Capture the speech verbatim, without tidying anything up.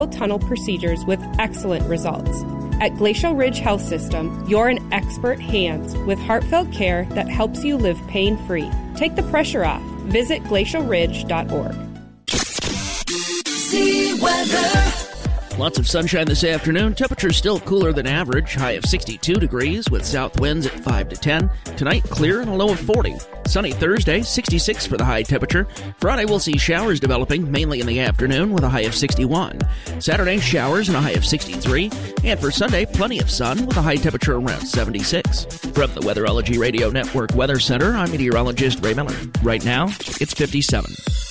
tunnel procedures with excellent results. At Glacial Ridge Health System, you're in expert hands with heartfelt care that helps you live pain-free. Take the pressure off. Visit glacial ridge dot org. See weather. Lots of sunshine this afternoon. Temperatures still cooler than average. High of sixty-two degrees with south winds at five to ten. Tonight, clear and a low of forty. Sunny Thursday, sixty-six for the high temperature. Friday, we'll see showers developing, mainly in the afternoon, with a high of sixty-one. Saturday, showers and a high of sixty-three. And for Sunday, plenty of sun with a high temperature around seventy-six. From the Weatherology Radio Network Weather Center, I'm meteorologist Ray Miller. Right now, it's fifty-seven.